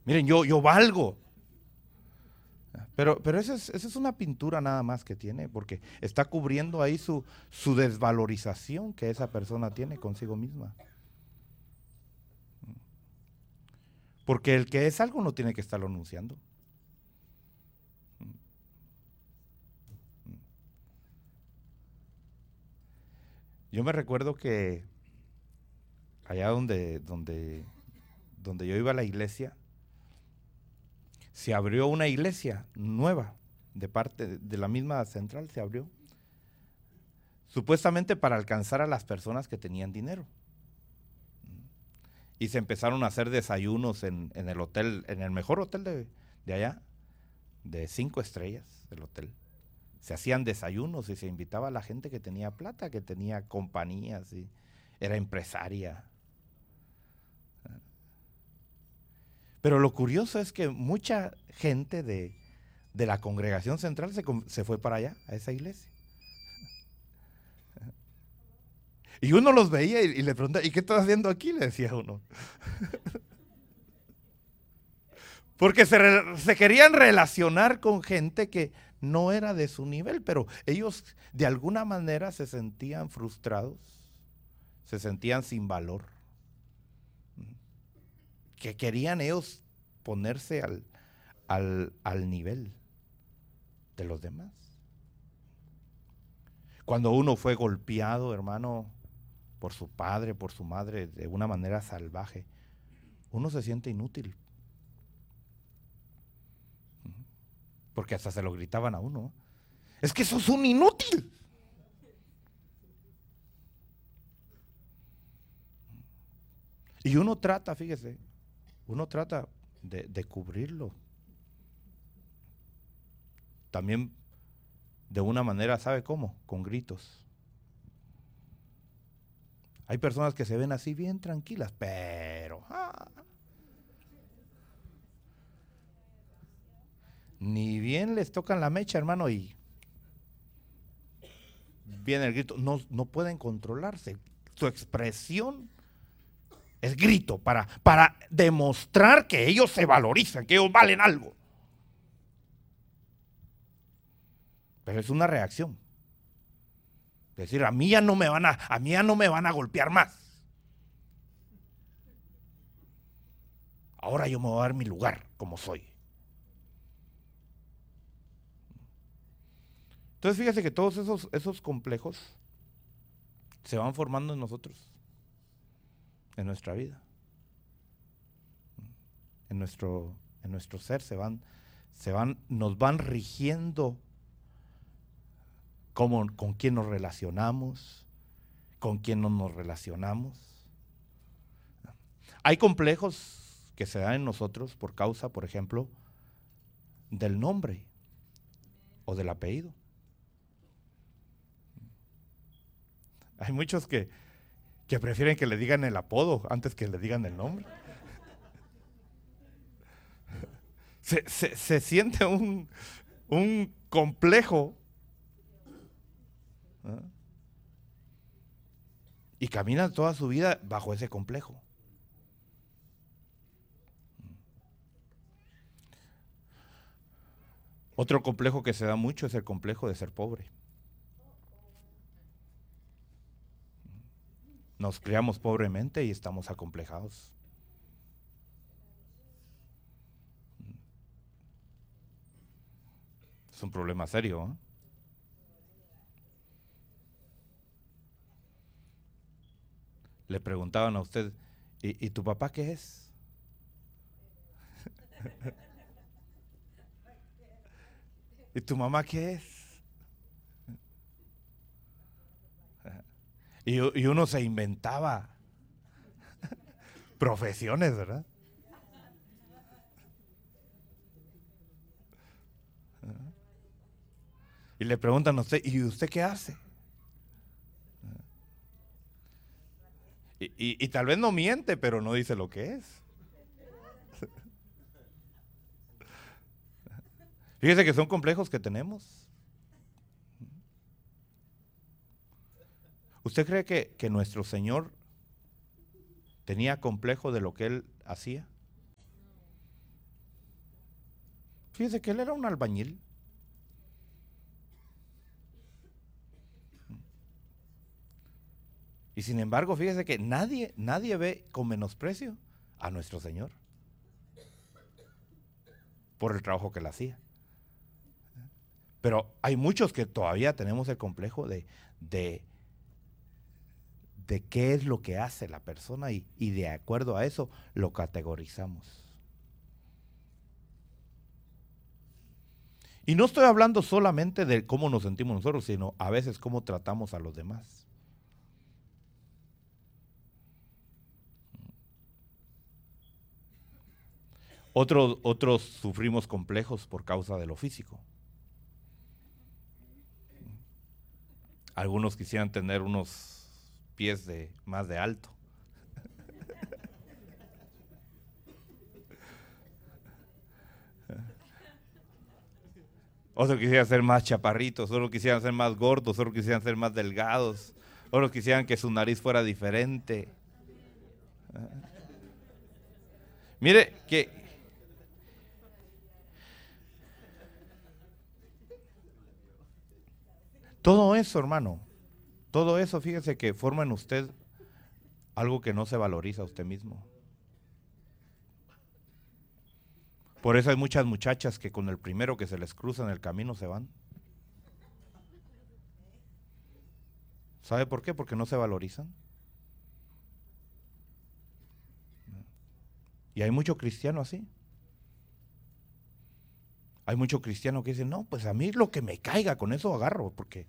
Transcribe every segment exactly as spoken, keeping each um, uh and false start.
Miren, yo, yo valgo. Pero, pero esa es, esa es una pintura nada más que tiene, porque está cubriendo ahí su, su desvalorización que esa persona tiene consigo misma. Porque el que es algo no tiene que estarlo anunciando. Yo me recuerdo que allá donde, donde, donde yo iba a la iglesia, se abrió una iglesia nueva, de parte de la misma central se abrió, supuestamente para alcanzar a las personas que tenían dinero. Y se empezaron a hacer desayunos en, en el hotel, en el mejor hotel de, de allá, de cinco estrellas del hotel. Se hacían desayunos y se invitaba a la gente que tenía plata, que tenía compañías, y era empresaria. Pero lo curioso es que mucha gente de, de la congregación central se, se fue para allá, a esa iglesia. Y uno los veía y, y le preguntaba, ¿y qué estás haciendo aquí? Le decía uno. Porque se, re, se querían relacionar con gente que no era de su nivel, pero ellos de alguna manera se sentían frustrados, se sentían sin valor, que querían ellos ponerse al, al, al nivel de los demás. Cuando uno fue golpeado, hermano, por su padre, por su madre, de una manera salvaje, uno se siente inútil. Porque hasta se lo gritaban a uno. Es que sos un inútil. Y uno trata, fíjese, uno trata de, de cubrirlo. También de una manera, ¿sabe cómo? Con gritos. Hay personas que se ven así bien tranquilas, pero ah, ni bien les tocan la mecha, hermano, y viene el grito. No, no pueden controlarse. Su expresión es grito para, para demostrar que ellos se valorizan, que ellos valen algo. Pero es una reacción. Es decir, a mí ya no me van a, a mí ya no me van a golpear más. Ahora yo me voy a dar mi lugar como soy. Entonces fíjese que todos esos, esos complejos se van formando en nosotros, en nuestra vida, en nuestro, en nuestro ser, se van, se van, nos van rigiendo cómo, con quién nos relacionamos, con quién no nos relacionamos. Hay complejos que se dan en nosotros por causa, por ejemplo, del nombre o del apellido. Hay muchos que, que prefieren que le digan el apodo antes que le digan el nombre. Se, se, se siente un, un complejo, ¿eh? Y camina toda su vida bajo ese complejo. Otro complejo que se da mucho es el complejo de ser pobre. Nos criamos pobremente y estamos acomplejados. Es un problema serio, ¿eh? Le preguntaban a usted, ¿y, y tu papá qué es? ¿Y tu mamá qué es? Y, y uno se inventaba profesiones, ¿verdad? Y le preguntan a usted, ¿y usted qué hace? Y, y, y tal vez no miente, pero no dice lo que es. Fíjese que son complejos que tenemos. ¿Usted cree que, que nuestro Señor tenía complejo de lo que Él hacía? Fíjese que él era un albañil. Y sin embargo, fíjese que nadie, nadie ve con menosprecio a nuestro Señor por el trabajo que él hacía. Pero hay muchos que todavía tenemos el complejo de, de, de qué es lo que hace la persona y, y de acuerdo a eso lo categorizamos. Y no estoy hablando solamente de cómo nos sentimos nosotros, sino a veces cómo tratamos a los demás. Otros, otros sufrimos complejos por causa de lo físico. Algunos quisieran tener unos pies de más de alto. Otros quisieran ser más chaparritos, otros quisieran ser más gordos, otros quisieran ser más delgados, otros quisieran que su nariz fuera diferente. Mire que todo eso, hermano, todo eso, fíjese que forma en usted algo que no se valoriza a usted mismo. Por eso hay muchas muchachas que con el primero que se les cruza en el camino se van. ¿Sabe por qué? Porque no se valorizan. Y hay mucho cristiano así. Hay mucho cristiano que dice, no, pues a mí lo que me caiga, con eso agarro, porque...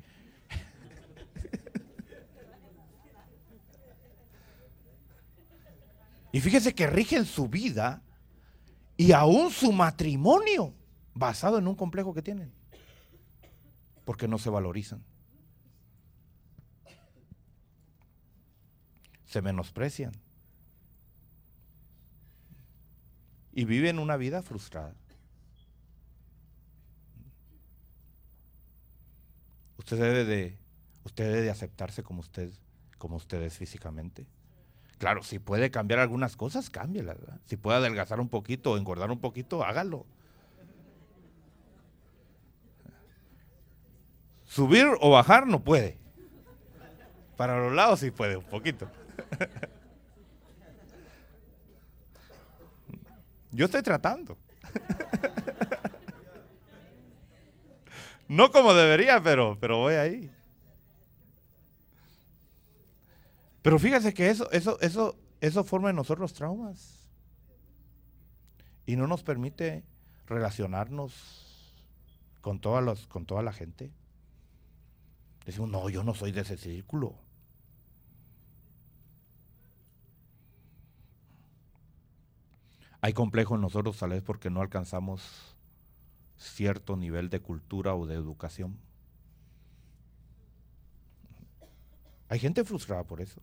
Y fíjese que rigen su vida y aún su matrimonio basado en un complejo que tienen, porque no se valorizan. Se menosprecian. Y viven una vida frustrada. Usted debe de, usted debe de aceptarse como usted, como usted es físicamente. Claro, si puede cambiar algunas cosas, cámbielas, ¿verdad? Si puede adelgazar un poquito o engordar un poquito, hágalo. Subir o bajar no puede. Para los lados sí puede, un poquito. Yo estoy tratando. No como debería, pero, pero voy ahí. Pero fíjese que eso, eso, eso, eso forma en nosotros traumas. Y no nos permite relacionarnos con todas los, con toda la gente. Decimos, no, yo no soy de ese círculo. Hay complejo en nosotros tal vez porque no alcanzamos cierto nivel de cultura o de educación. Hay gente frustrada por eso.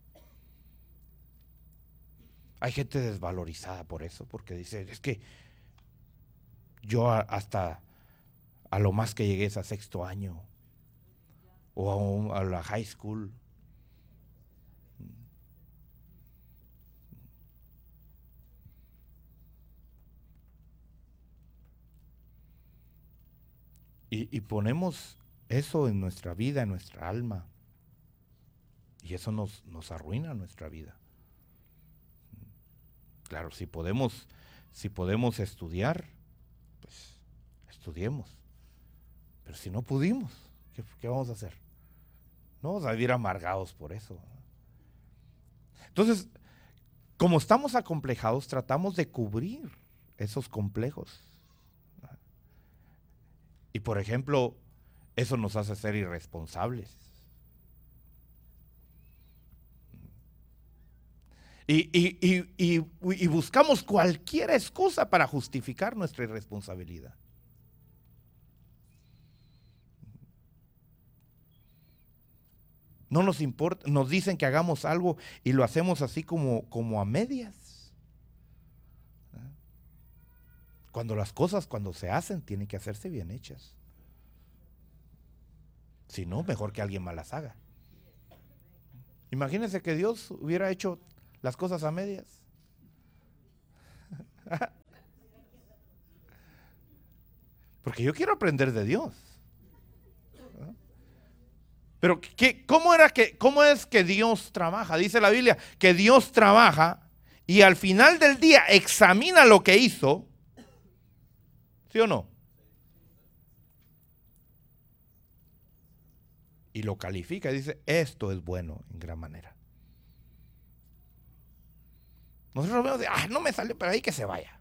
Hay gente desvalorizada por eso, porque dice, es que yo a, hasta a lo más que llegué es a sexto año o a, un, a la high school. Y, y ponemos eso en nuestra vida, en nuestra alma. Y eso nos, nos arruina nuestra vida. Claro, si podemos, si podemos estudiar, pues estudiemos. Pero si no pudimos, ¿qué, qué vamos a hacer? No vamos a vivir amargados por eso. Entonces, como estamos acomplejados, tratamos de cubrir esos complejos. Y por ejemplo, eso nos hace ser irresponsables. Y, y, y, y, y buscamos cualquier excusa para justificar nuestra irresponsabilidad. No nos importa, nos dicen que hagamos algo y lo hacemos así como, como a medias. Cuando las cosas, cuando se hacen, tienen que hacerse bien hechas. Si no, mejor que alguien más las haga. Imagínense que Dios hubiera hecho las cosas a medias. Porque yo quiero aprender de Dios. Pero ¿qué, cómo, era que, ¿cómo es que Dios trabaja? Dice la Biblia que Dios trabaja y al final del día examina lo que hizo. ¿Sí o no? Y lo califica y dice, esto es bueno en gran manera. Nosotros vemos de, ah, no me sale, pero ahí que se vaya.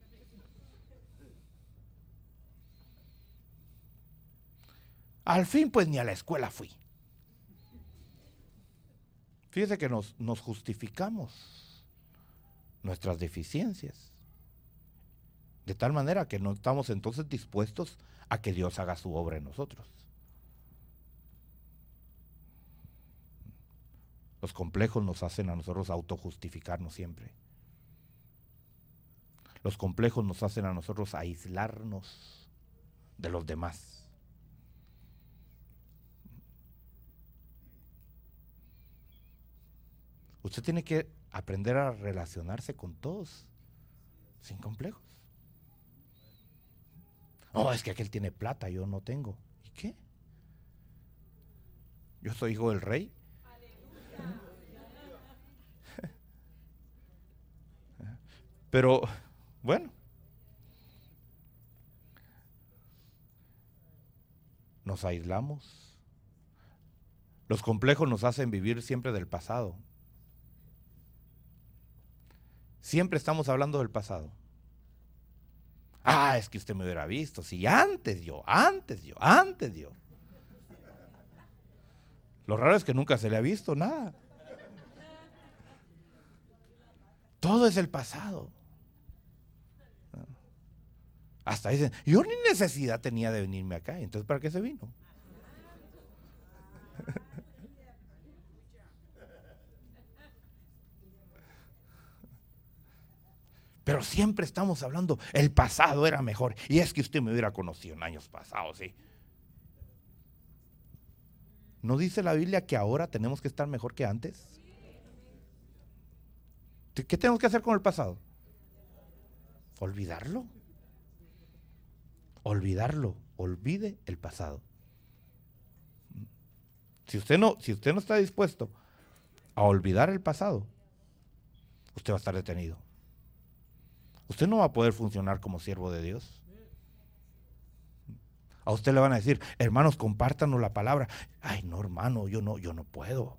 Al fin, pues ni a la escuela fui. Fíjese que nos, nos justificamos nuestras deficiencias. De tal manera que no estamos entonces dispuestos a que Dios haga su obra en nosotros. Los complejos nos hacen a nosotros autojustificarnos siempre. Los complejos nos hacen a nosotros aislarnos de los demás. Usted tiene que aprender a relacionarse con todos sin complejos. No, es que aquel tiene plata, yo no tengo. ¿Y qué? Yo soy hijo del rey. Pero, bueno, nos aislamos. Los complejos nos hacen vivir siempre del pasado. Siempre estamos hablando del pasado. Ah, es que usted me hubiera visto. Si antes yo, antes yo, antes yo. Lo raro es que nunca se le ha visto nada. Todo es el pasado. Hasta dicen, yo ni necesidad tenía de venirme acá. Entonces, ¿para qué se vino? Pero siempre estamos hablando, el pasado era mejor. Y es que usted me hubiera conocido en años pasados, ¿sí? ¿No dice la Biblia que ahora tenemos que estar mejor que antes? ¿Qué tenemos que hacer con el pasado? Olvidarlo. Olvidarlo. Olvide el pasado. Si usted no, si usted no está dispuesto a olvidar el pasado, usted va a estar detenido. Usted no va a poder funcionar como siervo de Dios. A usted le van a decir, hermanos, compártanos la palabra. Ay, no, hermano, yo no, yo no puedo.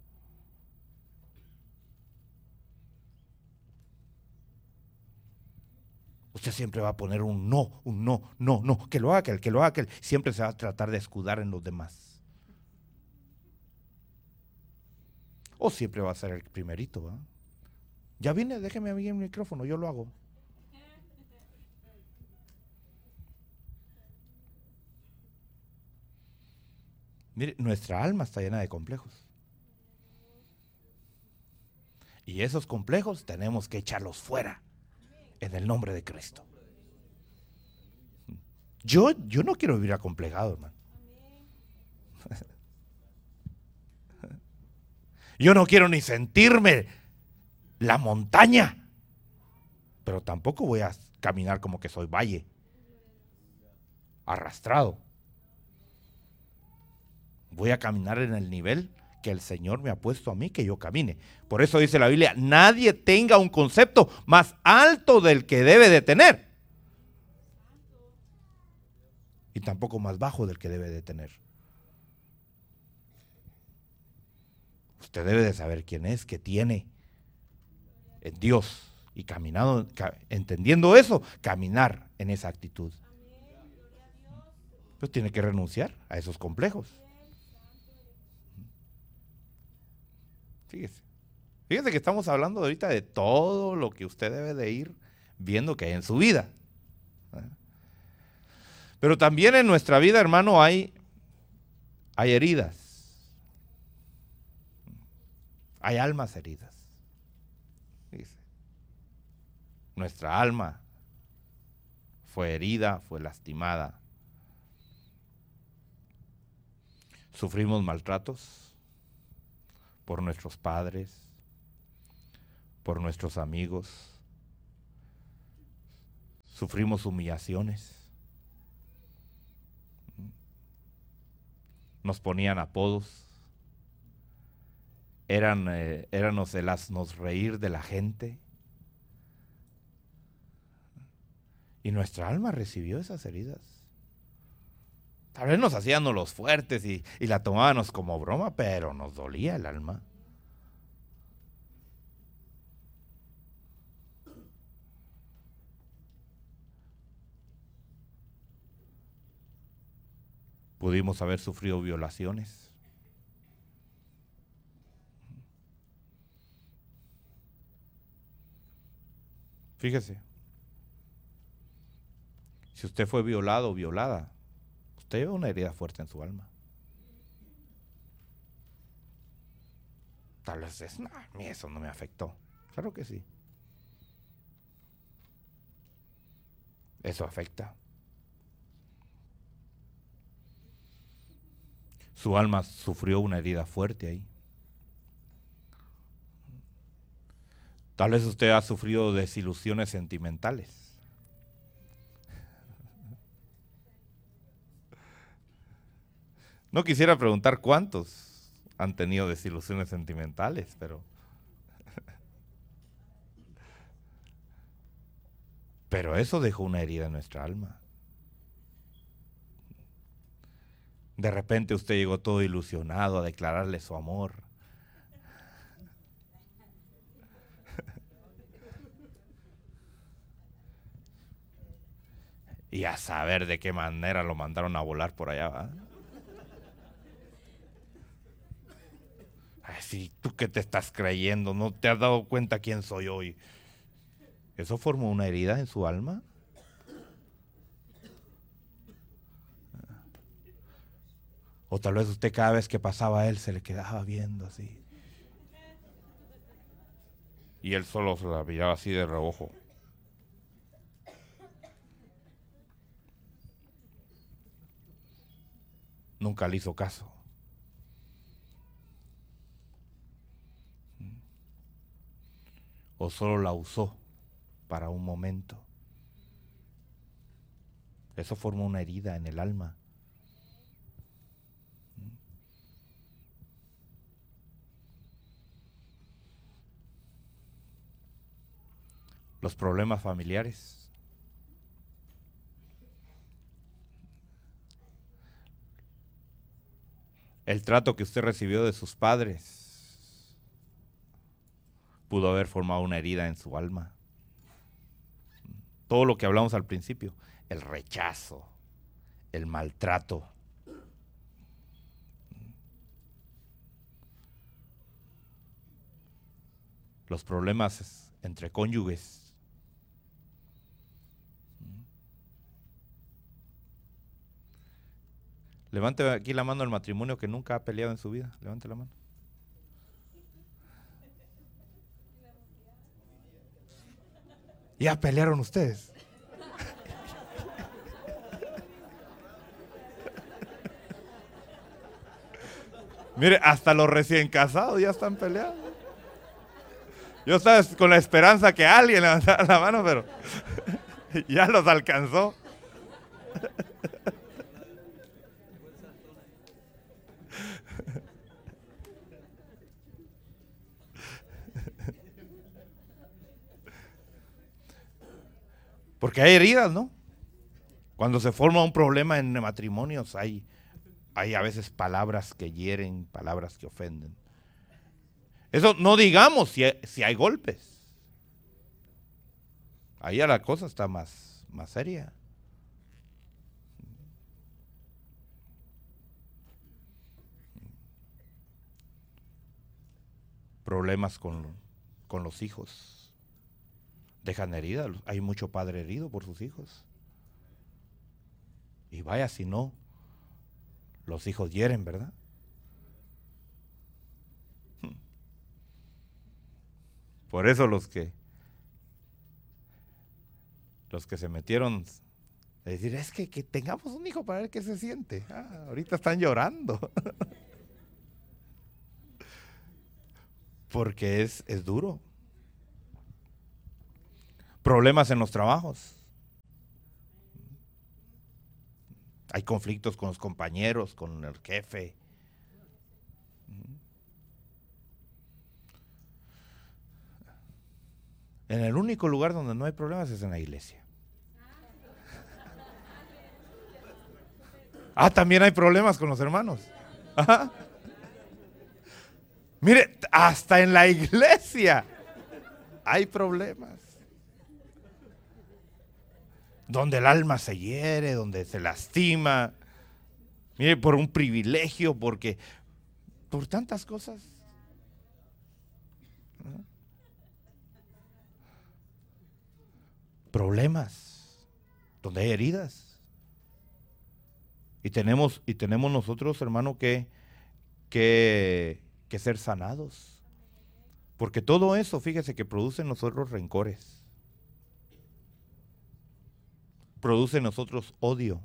Usted siempre va a poner un no, un no, no, no, que lo haga aquel, que lo haga aquel. Siempre se va a tratar de escudar en los demás. O siempre va a ser el primerito, ¿eh? Ya vine, déjeme a mí el micrófono, yo lo hago. Mire, nuestra alma está llena de complejos. Y esos complejos tenemos que echarlos fuera en el nombre de Cristo. Yo, yo no quiero vivir acomplejado, hermano. Yo no quiero ni sentirme la montaña, pero tampoco voy a caminar como que soy valle, arrastrado. Voy a caminar en el nivel que el Señor me ha puesto a mí que yo camine. Por eso dice la Biblia, nadie tenga un concepto más alto del que debe de tener. Y tampoco más bajo del que debe de tener. Usted debe de saber quién es, qué tiene en Dios. Y caminando, entendiendo eso, caminar en esa actitud. Pues tiene que renunciar a esos complejos. Fíjese, fíjese que estamos hablando ahorita de todo lo que usted debe de ir viendo que hay en su vida. Pero también en nuestra vida, hermano, hay, hay heridas. Hay almas heridas. Fíjese. Nuestra alma fue herida, fue lastimada. Sufrimos maltratos por nuestros padres, por nuestros amigos. Sufrimos humillaciones. nos ponían apodos, eran, eh, éramos el haznos reír de la gente. Y nuestra alma recibió esas heridas. Tal vez nos hacíamos los fuertes y, y la tomábamos como broma, pero nos dolía el alma. Pudimos haber sufrido violaciones. Fíjese, si usted fue violado o violada, usted lleva una herida fuerte en su alma. Tal vez es, no, a mí eso no me afectó. Claro que sí. Eso afecta. Su alma sufrió una herida fuerte ahí. Tal vez usted ha sufrido desilusiones sentimentales. No quisiera preguntar cuántos han tenido desilusiones sentimentales, pero... Pero eso dejó una herida en nuestra alma. De repente usted llegó todo ilusionado a declararle su amor. Y a saber de qué manera lo mandaron a volar por allá, ¿va? Ay, sí, ¿tú qué te estás creyendo? ¿No te has dado cuenta quién soy hoy? ¿Eso formó una herida en su alma? O tal vez usted cada vez que pasaba a él se le quedaba viendo así. Y él solo se la miraba así de reojo. Nunca le hizo caso. O solo la usó para un momento. Eso formó una herida en el alma. Los problemas familiares. El trato que usted recibió de sus padres pudo haber formado una herida en su alma. Todo lo que hablamos al principio, el rechazo, el maltrato. Los problemas entre cónyuges. Levante aquí la mano al matrimonio que nunca ha peleado en su vida. Levante la mano. Ya pelearon ustedes. Mire, hasta los recién casados ya están peleando. Yo estaba con la esperanza que alguien levantara la mano, pero ya los alcanzó. Porque hay heridas, ¿no? Cuando se forma un problema en matrimonios hay, hay a veces palabras que hieren, palabras que ofenden. Eso no digamos si hay, si hay golpes. Ahí ya la cosa está más, más seria. Problemas con, con los hijos. Dejan heridas. Hay mucho padre herido por sus hijos. Y vaya si no, los hijos hieren, ¿verdad? Por eso los que los que se metieron a decir, es que, que tengamos un hijo para ver qué se siente. Ah, ahorita están llorando. Porque es, es duro. Problemas en los trabajos. Hay conflictos con los compañeros, con el jefe. En el único lugar donde no hay problemas es en la iglesia. Ah, también hay problemas con los hermanos. Ajá. Mire, hasta en la iglesia hay problemas. Donde el alma se hiere, donde se lastima. Mire, por un privilegio, porque por tantas cosas. ¿No? Problemas, donde hay heridas. Y tenemos, y tenemos nosotros, hermano, que, que, que ser sanados. Porque todo eso, fíjese que produce en nosotros rencores. Produce en nosotros odio.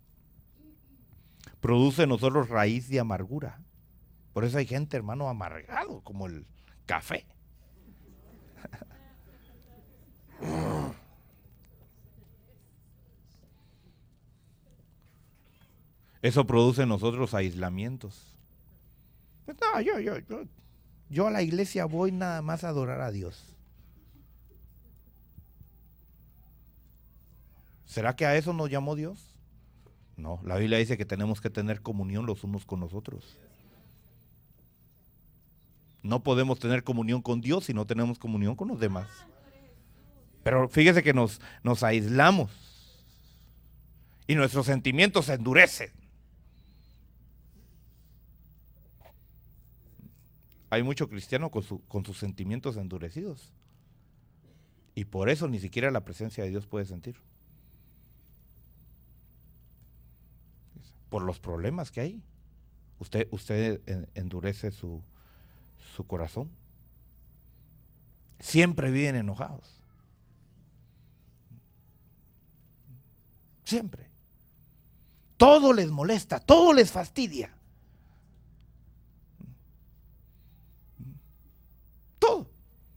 Produce en nosotros raíz de amargura. Por eso hay gente, hermano, amargado, como el café. Eso produce en nosotros aislamientos. No, yo, yo, yo, yo a la iglesia voy nada más a adorar a Dios. ¿Será que a eso nos llamó Dios? No, la Biblia dice que tenemos que tener comunión los unos con los otros. No podemos tener comunión con Dios si no tenemos comunión con los demás. Pero fíjese que nos, nos aislamos y nuestros sentimientos se endurecen. Hay mucho cristiano con, su, con sus sentimientos endurecidos. Y por eso ni siquiera la presencia de Dios puede sentir. Por los problemas que hay. Usted, usted endurece su, su corazón. Siempre viven enojados. Siempre. Todo les molesta, todo les fastidia. Todo.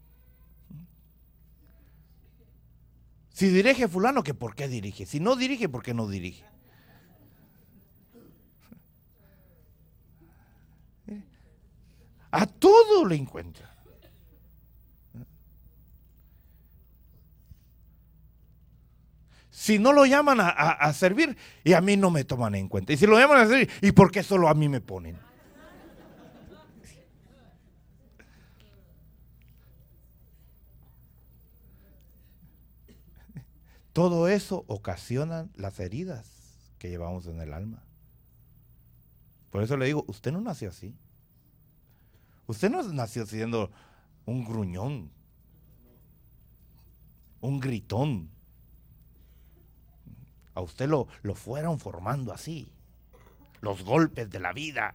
Si dirige fulano, que por qué dirige. Si no dirige, ¿por qué no dirige? A todo le encuentra. Si no lo llaman a, a, a servir, y a mí no me toman en cuenta. Y si lo llaman a servir, ¿y por qué solo a mí me ponen? Todo eso ocasiona las heridas que llevamos en el alma. Por eso le digo, usted no nació así. Usted no nació siendo un gruñón, un gritón. A usted lo, lo fueron formando así. Los golpes de la vida.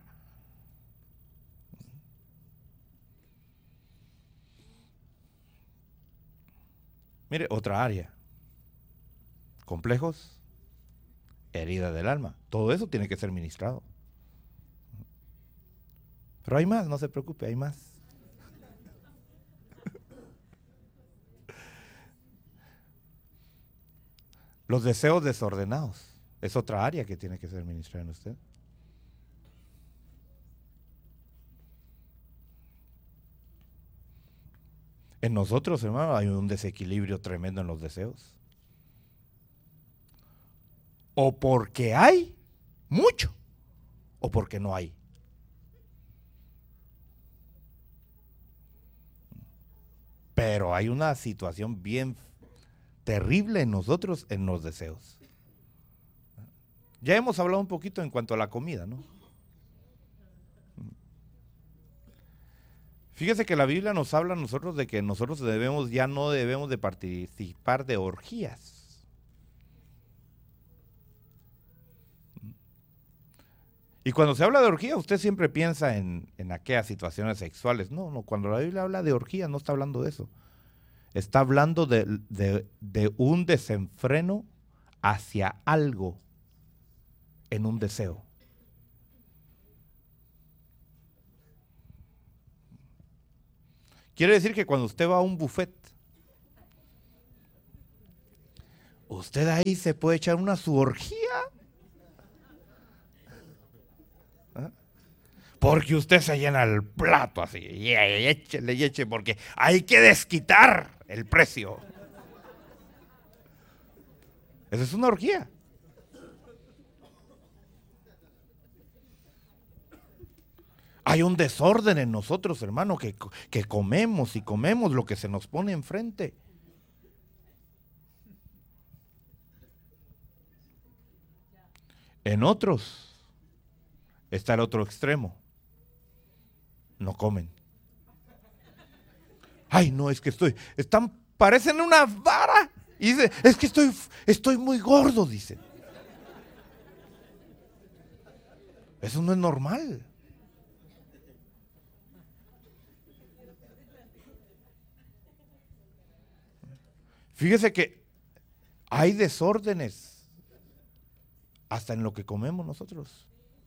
Mire, otra área. Complejos, herida del alma. Todo eso tiene que ser ministrado. Pero hay más, no se preocupe, hay más. Los deseos desordenados es otra área que tiene que ser ministrada en usted. En nosotros, hermano, hay un desequilibrio tremendo en los deseos. O porque hay mucho, o porque no hay. Pero hay una situación bien terrible en nosotros, en los deseos. Ya hemos hablado un poquito en cuanto a la comida, ¿no? Fíjese que la Biblia nos habla a nosotros de que nosotros debemos, ya no debemos de participar de orgías. Y cuando se habla de orgía, usted siempre piensa en, en aquellas situaciones sexuales. No, no, cuando la Biblia habla de orgía no está hablando de eso. Está hablando de, de, de un desenfreno hacia algo en un deseo. Quiere decir que cuando usted va a un buffet, usted ahí se puede echar una su orgía. ¿Ah? Porque usted se llena el plato así, y échele y eche, porque hay que desquitar el precio. Esa es una orgía. Hay un desorden en nosotros, hermano, que, que comemos y comemos lo que se nos pone enfrente. En otros está el otro extremo. No comen. Ay, no, es que estoy, están, parecen una vara. Y dice, es que estoy, estoy muy gordo, dice. Eso no es normal. Fíjese que hay desórdenes hasta en lo que comemos nosotros.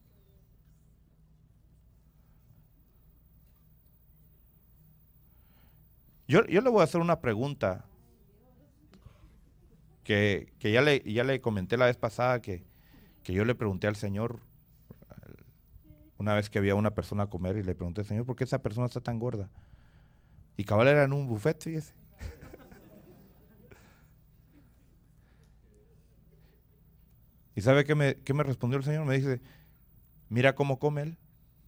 Yo, yo le voy a hacer una pregunta que, que ya, le, ya le comenté la vez pasada que, que yo le pregunté al Señor una vez que había una persona a comer y le pregunté al Señor, ¿por qué esa persona está tan gorda? Y cabal era en un buffet, fíjese. ¿Y sabe qué me, qué me respondió el Señor? Me dice, mira cómo come él.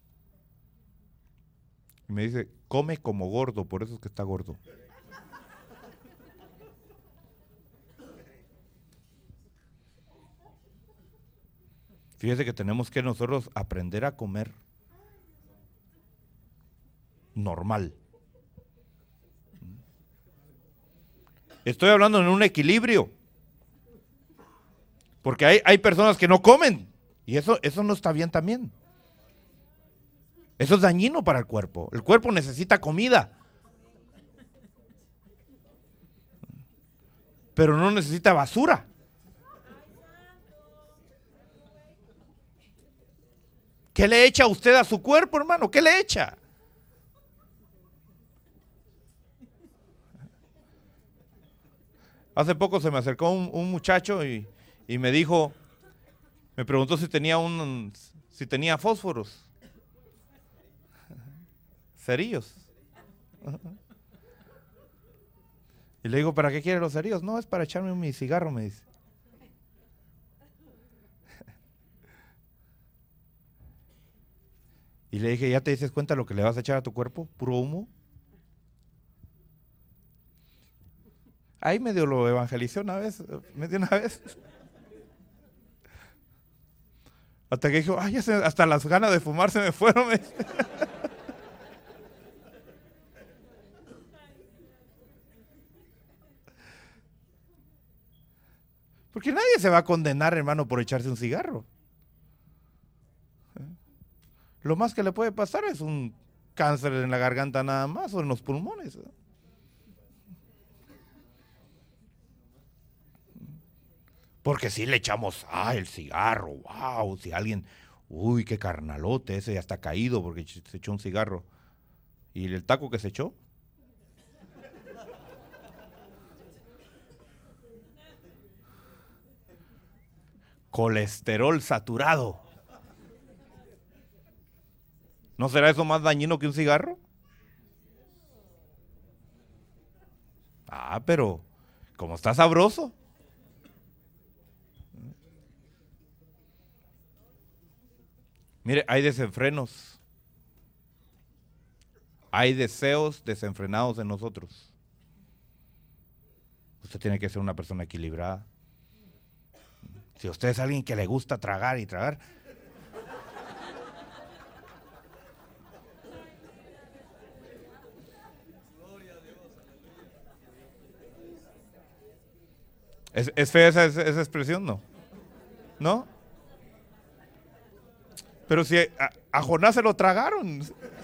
Y me dice, come como gordo, por eso es que está gordo. Fíjese que tenemos que nosotros aprender a comer normal. Estoy hablando en un equilibrio. Porque hay, hay personas que no comen. Y eso, eso no está bien también. Eso es dañino para el cuerpo. El cuerpo necesita comida. Pero no necesita basura. ¿Qué le echa usted a su cuerpo, hermano? ¿Qué le echa? Hace poco se me acercó un, un muchacho y, y me dijo, me preguntó si tenía un, si tenía fósforos, cerillos. Y le digo, ¿para qué quiere los cerillos? No, es para echarme mi cigarro, me dice. Y le dije, ¿ya te dices cuenta lo que le vas a echar a tu cuerpo? ¿Puro humo? Ahí medio lo evangelicé una vez, medio una vez. Hasta que dijo, ay, ya se, hasta las ganas de fumar se me fueron. Me Porque nadie se va a condenar, hermano, por echarse un cigarro. Lo más que le puede pasar es un cáncer en la garganta nada más o en los pulmones. Porque si le echamos, ah, el cigarro, wow, si alguien, uy, qué carnalote, ese ya está caído porque se echó un cigarro. ¿Y el taco que se echó? Colesterol saturado. ¿No será eso más dañino que un cigarro? Ah, pero como está sabroso. Mire, hay desenfrenos. Hay deseos desenfrenados en nosotros. Usted tiene que ser una persona equilibrada. Si usted es alguien que le gusta tragar y tragar, ¿Es, es fea esa, esa expresión? No. ¿No? Pero si a, a Jonás se lo tragaron.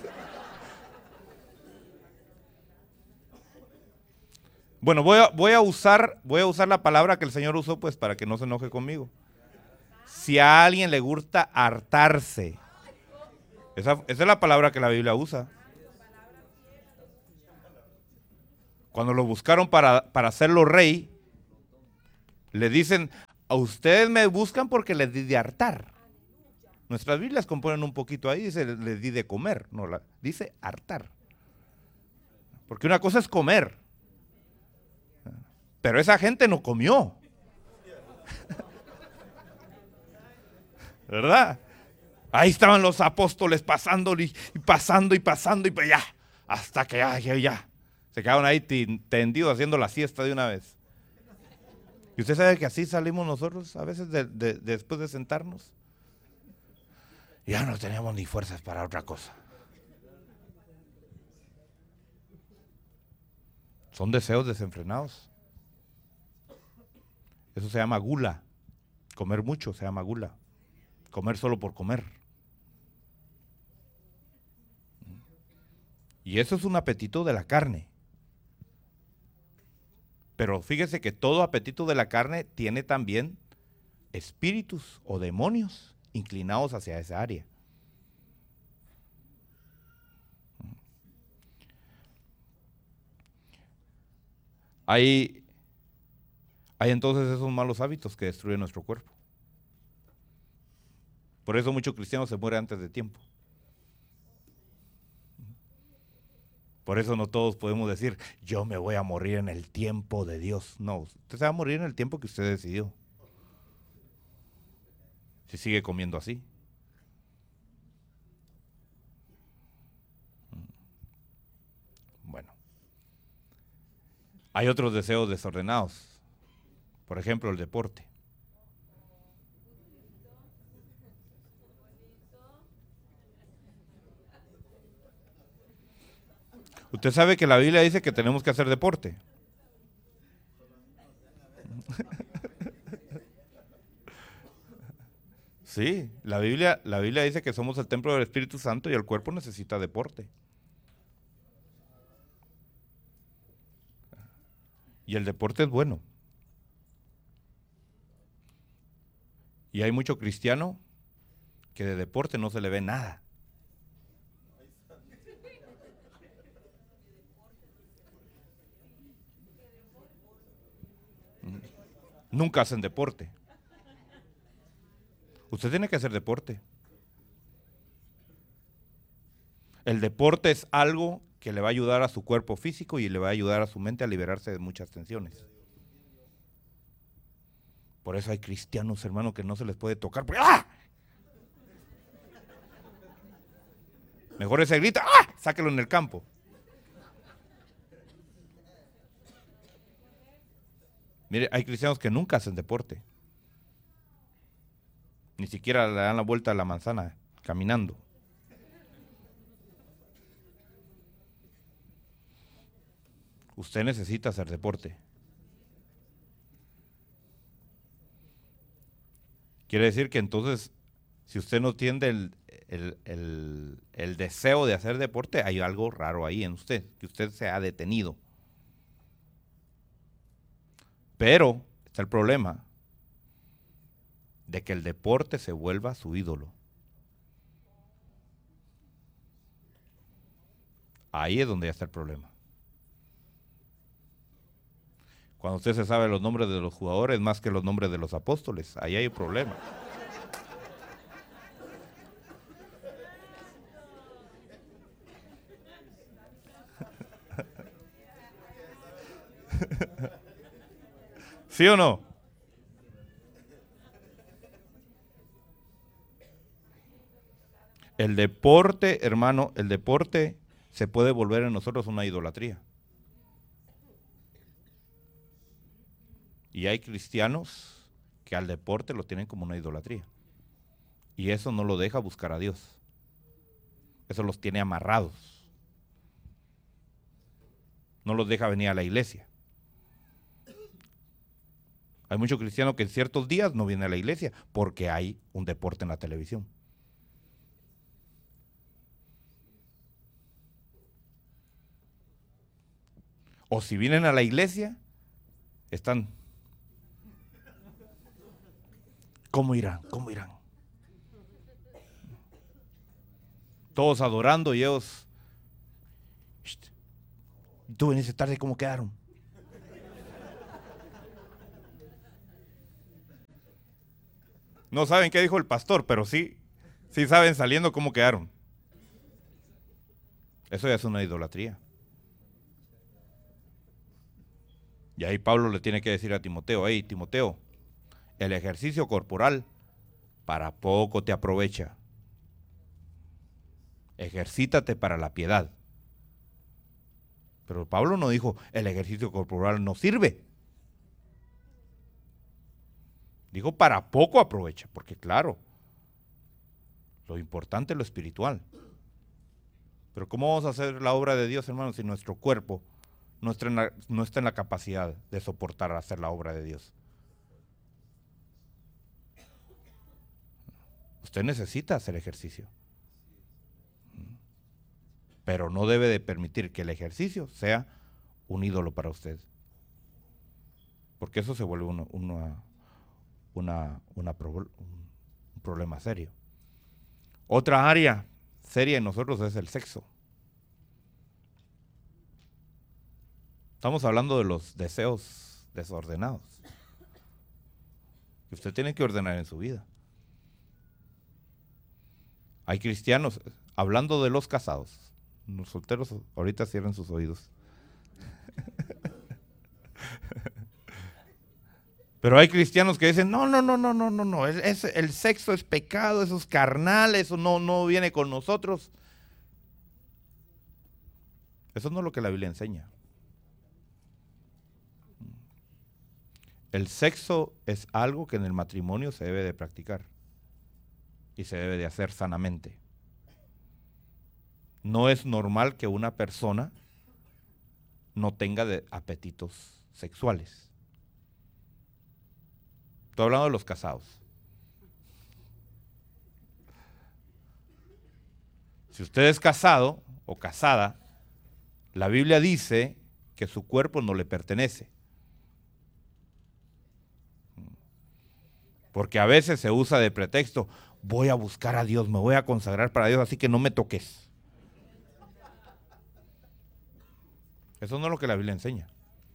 Bueno, voy a, voy a usar, voy a usar la palabra que el Señor usó, pues, para que no se enoje conmigo. Si a alguien le gusta hartarse, esa, esa es la palabra que la Biblia usa. Cuando lo buscaron para, para hacerlo rey, le dicen, a ustedes me buscan porque les di de hartar. Nuestras Biblias componen un poquito ahí, dice, les di de comer, no, la, dice hartar. Porque una cosa es comer Pero esa gente no comió. ¿Verdad? Ahí estaban los apóstoles pasando y, y pasando y pasando y pues ya, hasta que ya, ya, ya. Se quedaron ahí tendidos haciendo la siesta de una vez. Y usted sabe que así salimos nosotros a veces de, de, de después de sentarnos. Ya no teníamos ni fuerzas para otra cosa. Son deseos desenfrenados. Eso se llama gula. Comer mucho se llama gula. Comer solo por comer. Y eso es un apetito de la carne. Pero fíjese que todo apetito de la carne tiene también espíritus o demonios inclinados hacia esa área. Hay, hay entonces esos malos hábitos que destruyen nuestro cuerpo. Por eso muchos cristianos se mueren antes de tiempo. Por eso no todos podemos decir, yo me voy a morir en el tiempo de Dios. No, usted se va a morir en el tiempo que usted decidió. Si sigue comiendo así. Bueno. Hay otros deseos desordenados. Por ejemplo, el deporte. Usted sabe que la Biblia dice que tenemos que hacer deporte. Sí, la Biblia, la Biblia dice que somos el templo del Espíritu Santo y el cuerpo necesita deporte. Y el deporte es bueno. Y hay mucho cristiano que de deporte no se le ve nada. Nunca hacen deporte. Usted tiene que hacer deporte. El deporte es algo que le va a ayudar a su cuerpo físico y le va a ayudar a su mente a liberarse de muchas tensiones. Por eso hay cristianos, hermano, que no se les puede tocar. ¡Ah! Mejor ese grita, ¡ah! Sáquelo en el campo. Mire, hay cristianos que nunca hacen deporte. Ni siquiera le dan la vuelta a la manzana caminando. Usted necesita hacer deporte. Quiere decir que entonces, si usted no tiene el, el, el, el deseo de hacer deporte, hay algo raro ahí en usted, que usted se ha detenido. Pero está el problema de que el deporte se vuelva su ídolo. Ahí es donde ya está el problema. Cuando usted se sabe los nombres de los jugadores más que los nombres de los apóstoles, ahí hay un problema. ¿Sí o no? El deporte, hermano, el deporte se puede volver en nosotros una idolatría. Y hay cristianos que al deporte lo tienen como una idolatría. Y eso no lo deja buscar a Dios. Eso los tiene amarrados. No los deja venir a la iglesia. Hay muchos cristianos que en ciertos días no vienen a la iglesia porque hay un deporte en la televisión. O si vienen a la iglesia, están... ¿Cómo irán? ¿Cómo irán? Todos adorando y ellos... Tú viniste tarde, ¿cómo quedaron? No saben qué dijo el pastor, pero sí, sí saben saliendo cómo quedaron. Eso ya es una idolatría. Y ahí Pablo le tiene que decir a Timoteo, hey, Timoteo, el ejercicio corporal para poco te aprovecha. Ejercítate para la piedad. Pero Pablo no dijo, el ejercicio corporal no sirve. Dijo, para poco aprovecha, porque claro, lo importante es lo espiritual. Pero ¿cómo vamos a hacer la obra de Dios, hermanos, si nuestro cuerpo no está en la, no está en la capacidad de soportar hacer la obra de Dios? Usted necesita hacer ejercicio, pero no debe de permitir que el ejercicio sea un ídolo para usted, porque eso se vuelve una, una, una, una pro, un problema serio. Otra área seria en nosotros es el sexo. Estamos hablando de los deseos desordenados que usted tiene que ordenar en su vida. Hay cristianos, hablando de los casados, los solteros ahorita cierren sus oídos. Pero hay cristianos que dicen, no, no, no, no, no, no, no, es, es, el sexo es pecado, eso es carnal, eso no, no viene con nosotros. Eso no es lo que la Biblia enseña. El sexo es algo que en el matrimonio se debe de practicar y se debe de hacer sanamente. No es normal que una persona no tenga de apetitos sexuales. Estoy hablando de los casados. Si usted es casado o casada, la Biblia dice que su cuerpo no le pertenece. Porque a veces se usa de pretexto, voy a buscar a Dios, me voy a consagrar para Dios, así que no me toques. Eso no es lo que la Biblia enseña.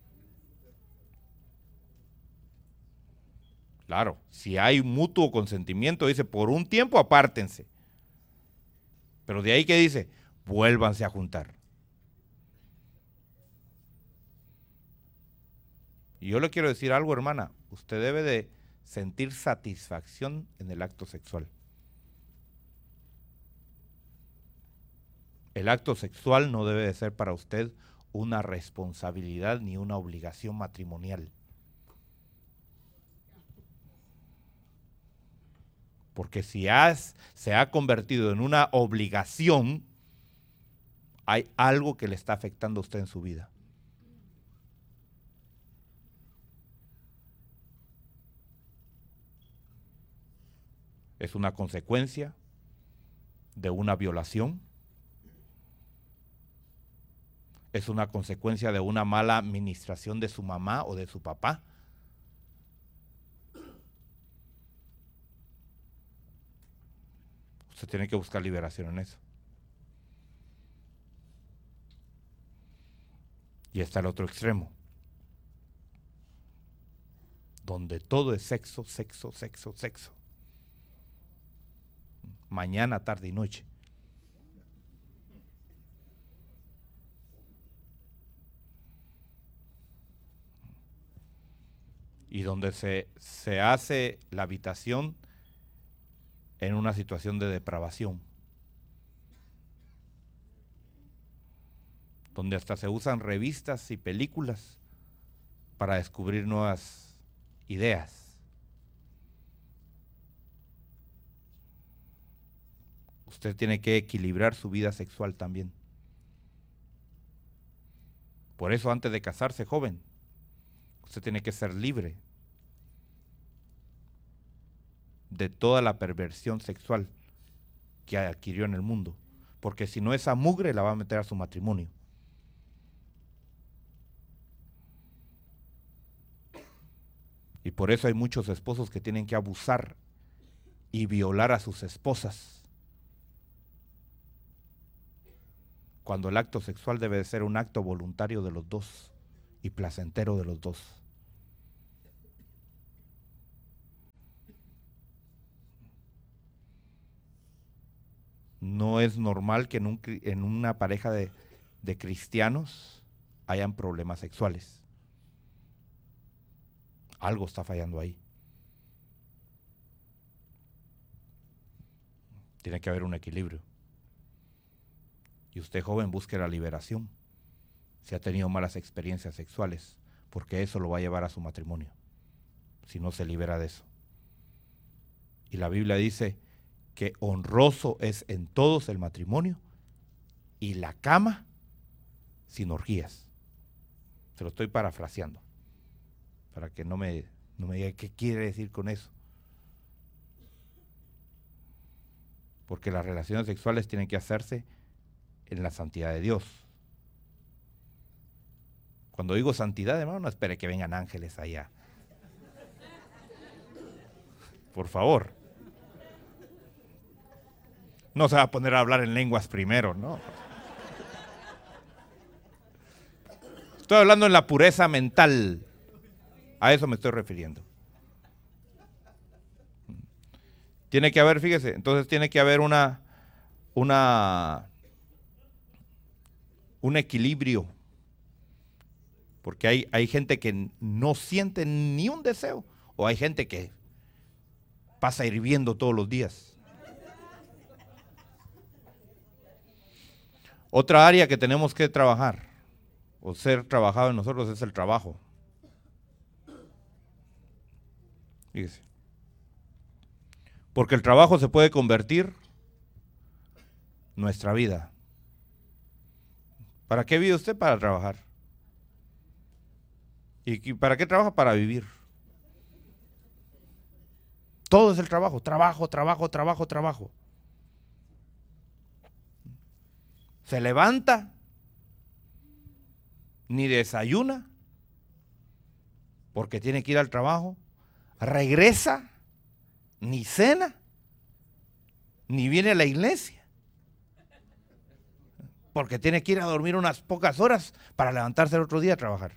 Claro, si hay mutuo consentimiento, dice, por un tiempo apártense. Pero de ahí que dice, vuélvanse a juntar. Y yo le quiero decir algo, hermana, usted debe de sentir satisfacción en el acto sexual. El acto sexual no debe de ser para usted una responsabilidad ni una obligación matrimonial. Porque si has, se ha convertido en una obligación, hay algo que le está afectando a usted en su vida. Es una consecuencia de una violación. Es una consecuencia de una mala administración de su mamá o de su papá. Usted tiene que buscar liberación en eso. Y está el otro extremo, donde todo es sexo, sexo, sexo, sexo. Mañana, tarde y noche. Y donde se, se hace la habitación en una situación de depravación. Donde hasta se usan revistas y películas para descubrir nuevas ideas. Usted tiene que equilibrar su vida sexual también. Por eso, antes de casarse, joven, usted tiene que ser libre de toda la perversión sexual que adquirió en el mundo, porque si no, esa mugre la va a meter a su matrimonio. Y por eso hay muchos esposos que tienen que abusar y violar a sus esposas, cuando el acto sexual debe de ser un acto voluntario de los dos y placentero de los dos. No es normal que en, un, en una pareja de, de cristianos hayan problemas sexuales. Algo está fallando ahí. Tiene que haber un equilibrio. Y usted, joven, busque la liberación si ha tenido malas experiencias sexuales, porque eso lo va a llevar a su matrimonio, si no se libera de eso. Y la Biblia dice que honroso es en todos el matrimonio y la cama sin orgías. Se lo estoy parafraseando, para que no me, no me diga qué quiere decir con eso. Porque las relaciones sexuales tienen que hacerse en la santidad de Dios. Cuando digo santidad, hermano, no espere que vengan ángeles allá. Por favor. No se va a poner a hablar en lenguas primero, ¿no? Estoy hablando en la pureza mental. A eso me estoy refiriendo. Tiene que haber, fíjese, entonces tiene que haber una, una, un equilibrio. Porque hay, hay gente que no siente ni un deseo, o hay gente que pasa hirviendo todos los días. Otra área que tenemos que trabajar, o ser trabajado en nosotros, es el trabajo. Fíjese. Porque el trabajo se puede convertir en nuestra vida. ¿Para qué vive usted? Para trabajar. ¿Y para qué trabaja? Para vivir. Todo es el trabajo, trabajo, trabajo, trabajo, trabajo. Se levanta, ni desayuna, porque tiene que ir al trabajo, regresa, ni cena, ni viene a la iglesia, porque tiene que ir a dormir unas pocas horas para levantarse el otro día a trabajar.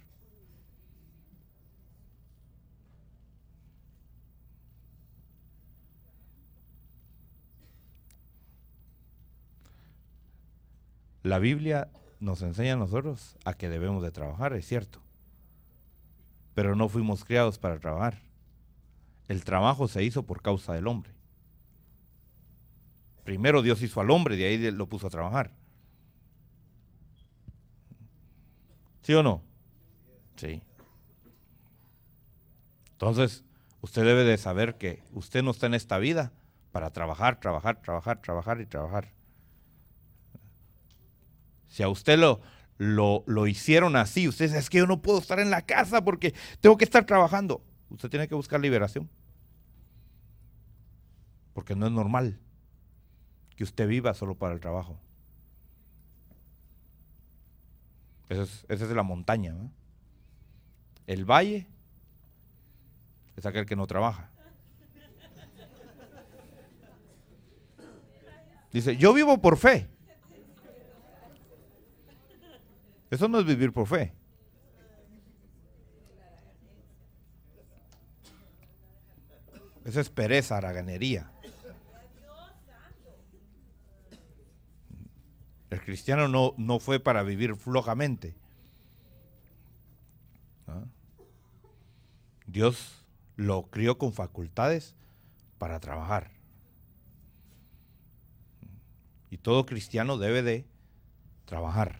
La Biblia nos enseña a nosotros a que debemos de trabajar, es cierto, pero no fuimos criados para trabajar. El trabajo se hizo por causa del hombre. Primero Dios hizo al hombre, de ahí lo puso a trabajar. ¿Sí o no? Sí. Entonces, usted debe de saber que usted no está en esta vida para trabajar, trabajar, trabajar, trabajar y trabajar. Si a usted lo, lo, lo hicieron así, usted dice, es que yo no puedo estar en la casa porque tengo que estar trabajando. Usted tiene que buscar liberación. Porque no es normal que usted viva solo para el trabajo. Esa es, esa es la montaña, ¿no? El valle es aquel que no trabaja. Dice, yo vivo por fe. Eso no es vivir por fe. Eso es pereza, haraganería. El cristiano no, no fue para vivir flojamente. ¿Ah? Dios lo crió con facultades para trabajar. Y todo cristiano debe de trabajar.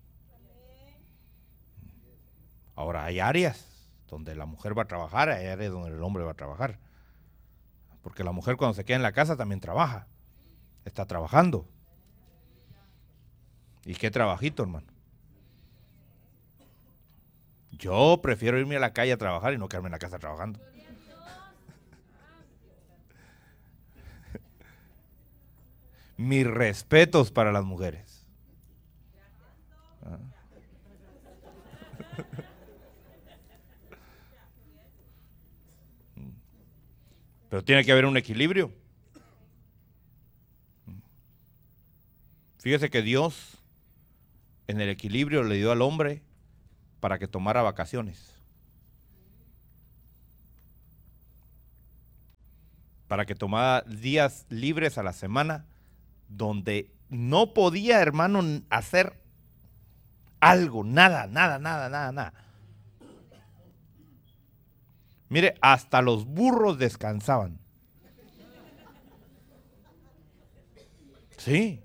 Ahora, hay áreas donde la mujer va a trabajar, hay áreas donde el hombre va a trabajar. Porque la mujer cuando se queda en la casa también trabaja. Está trabajando. ¿Y qué trabajito, hermano? Yo prefiero irme a la calle a trabajar y no quedarme en la casa trabajando. Mis respetos para las mujeres. ¿Ah? Pero tiene que haber un equilibrio. Fíjese que Dios en el equilibrio le dio al hombre para que tomara vacaciones. Para que tomara días libres a la semana donde no podía, hermano, hacer algo, nada, nada, nada, nada, nada. Mire, hasta los burros descansaban. Sí.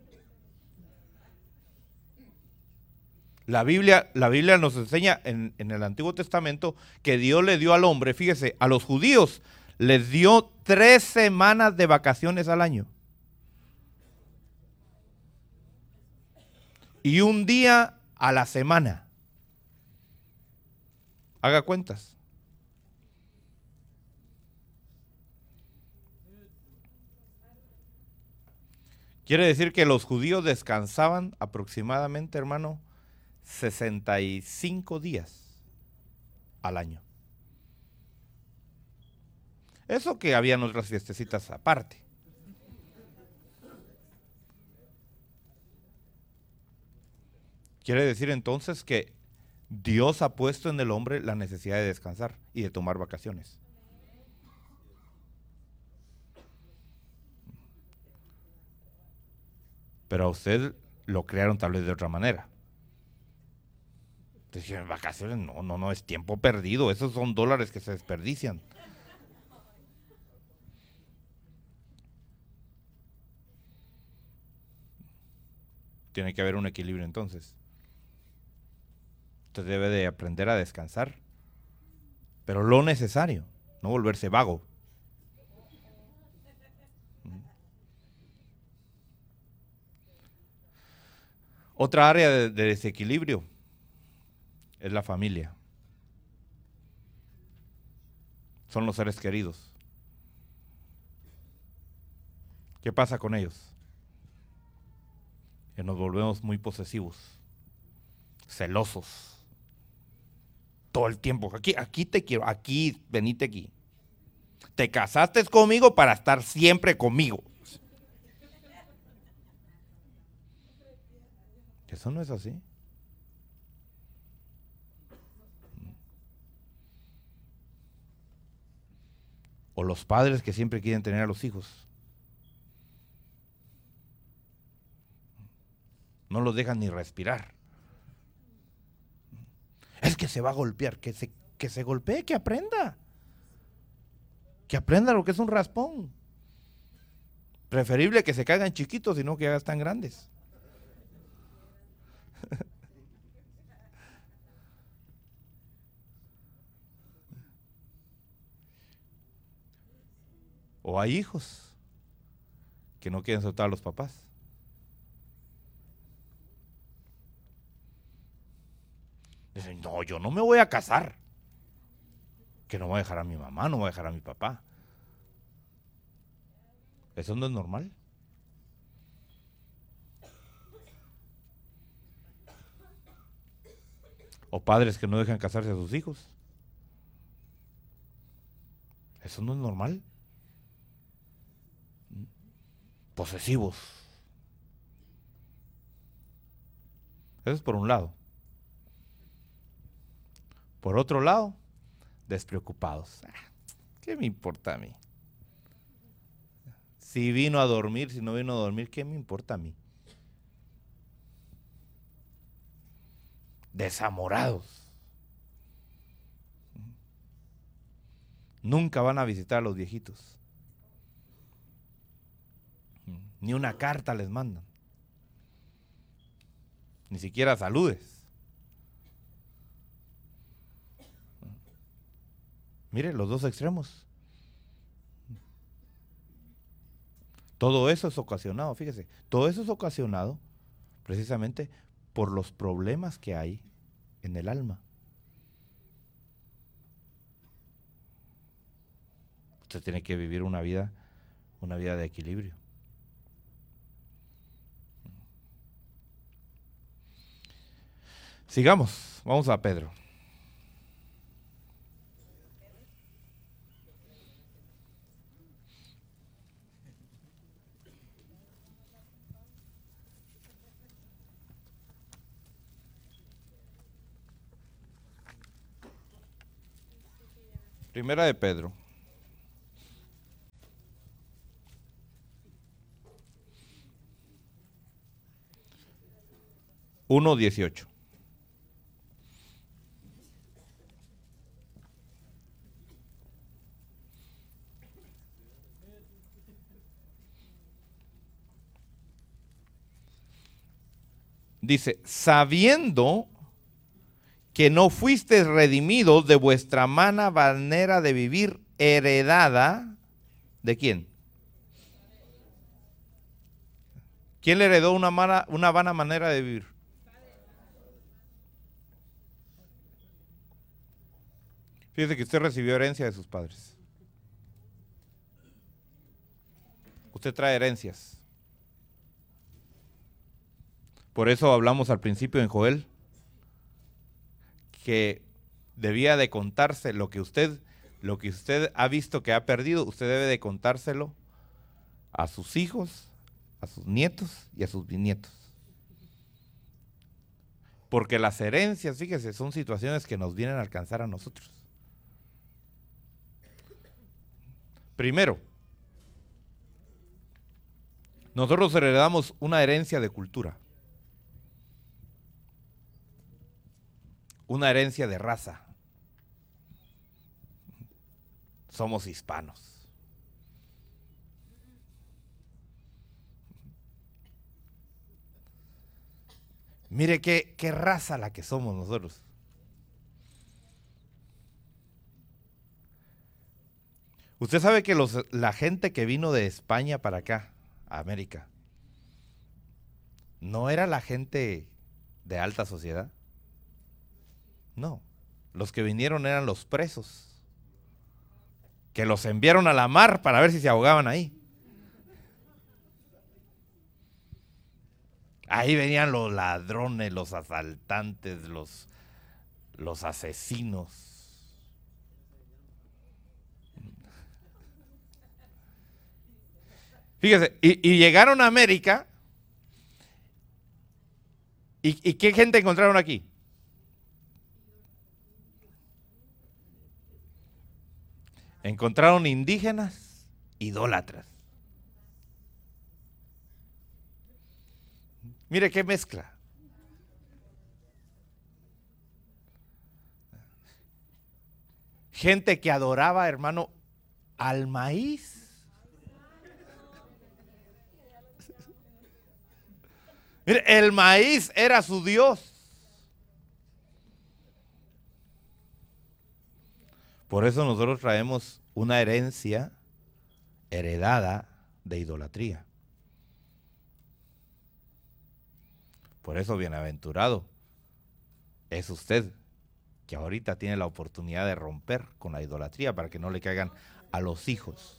La Biblia, la Biblia nos enseña en, en el Antiguo Testamento que Dios le dio al hombre, fíjese, a los judíos les dio tres semanas de vacaciones al año. Y un día a la semana. Haga cuentas. Quiere decir que los judíos descansaban aproximadamente, hermano, sesenta y cinco días al año. Eso que habían otras fiestecitas aparte. Quiere decir entonces que Dios ha puesto en el hombre la necesidad de descansar y de tomar vacaciones. Pero a usted lo crearon tal vez de otra manera. Entonces, vacaciones, no, no, no, es tiempo perdido. Esos son dólares que se desperdician. Tiene que haber un equilibrio entonces. Usted debe de aprender a descansar, pero lo necesario, no volverse vago. Otra área de, de desequilibrio es la familia. Son los seres queridos. ¿Qué pasa con ellos? Que nos volvemos muy posesivos, celosos. Todo el tiempo, aquí, aquí te quiero, aquí, venite aquí. Te casaste conmigo para estar siempre conmigo. Eso no es así. O los padres que siempre quieren tener a los hijos. No los dejan ni respirar. Es que se va a golpear, que se, que se golpee, que aprenda. Que aprenda lo que es un raspón. Preferible que se caigan chiquitos y no que hagas tan grandes. O hay hijos que no quieren soltar a los papás. Dicen, no, yo no me voy a casar. Que no voy a dejar a mi mamá, no voy a dejar a mi papá. Eso no es normal. O padres que no dejan casarse a sus hijos. Eso no es normal. Posesivos. Eso es por un lado. Por otro lado, despreocupados. ¿Qué me importa a mí? Si vino a dormir, si no vino a dormir, ¿qué me importa a mí? Desamorados. Nunca van a visitar a los viejitos. Ni una carta les mandan. Ni siquiera saludes. Mire, los dos extremos. Todo eso es ocasionado, fíjese, todo eso es ocasionado precisamente por los problemas que hay en el alma. Usted tiene que vivir una vida, una vida de equilibrio. Sigamos, vamos a Pedro. Primera de Pedro. uno dieciocho. Dice, sabiendo que no fuisteis redimidos de vuestra mala manera de vivir heredada, ¿de quién? ¿Quién le heredó una, mala, una vana manera de vivir? Fíjese que usted recibió herencia de sus padres. Usted trae herencias. Por eso hablamos al principio en Joel, que debía de contarse lo que usted, lo que usted ha visto que ha perdido, usted debe de contárselo a sus hijos, a sus nietos y a sus bisnietos. Porque las herencias, fíjese, son situaciones que nos vienen a alcanzar a nosotros. Primero, nosotros heredamos una herencia de cultura, una herencia de raza. Somos hispanos. Mire qué, qué raza la que somos nosotros. Usted sabe que los, la gente que vino de España para acá, a América, no era la gente de alta sociedad. No, los que vinieron eran los presos, que los enviaron a la mar para ver si se ahogaban ahí. Ahí venían los ladrones, los asaltantes, los, los asesinos. Fíjese, y, y llegaron a América, y, ¿y qué gente encontraron aquí? Encontraron indígenas, idólatras. Mire qué mezcla. Gente que adoraba, hermano, al maíz. Mire, el maíz era su Dios. Por eso nosotros traemos una herencia heredada de idolatría. Por eso, bienaventurado es usted, que ahorita tiene la oportunidad de romper con la idolatría para que no le caigan a los hijos.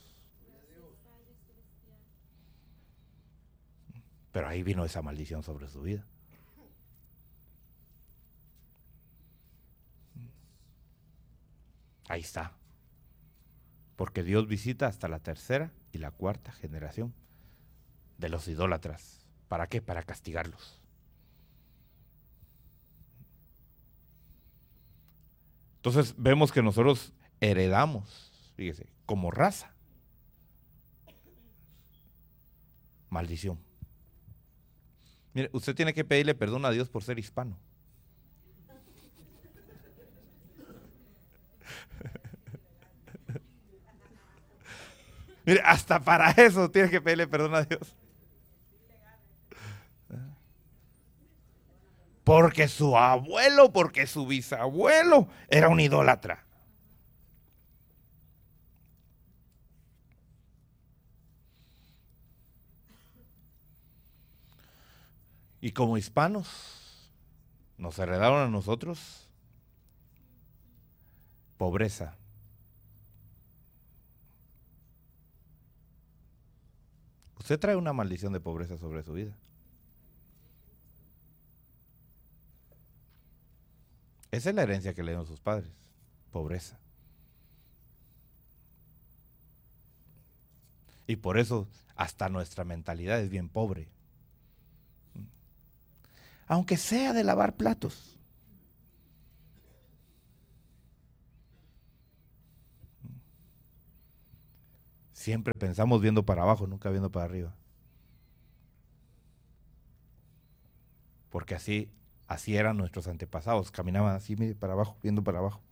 Pero ahí vino esa maldición sobre su vida. Ahí está. Porque Dios visita hasta la tercera y la cuarta generación de los idólatras. ¿Para qué? Para castigarlos. Entonces vemos que nosotros heredamos, fíjese, como raza, maldición. Mire, usted tiene que pedirle perdón a Dios por ser hispano. Mire, hasta para eso tiene que pedirle perdón a Dios. Porque su abuelo, porque su bisabuelo era un idólatra. Y como hispanos, nos heredaron a nosotros pobreza. Usted trae una maldición de pobreza sobre su vida. Esa es la herencia que le dieron sus padres, pobreza. Y por eso hasta nuestra mentalidad es bien pobre. Aunque sea de lavar platos. Siempre pensamos viendo para abajo, nunca viendo para arriba. Porque así, así eran nuestros antepasados, caminaban así para abajo, viendo para abajo.